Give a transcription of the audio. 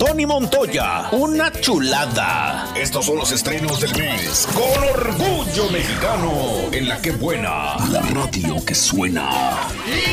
Tony Montoya. Una chulada. Estos son los estrenos del mes. Con orgullo mexicano. En la que buena. La radio que suena.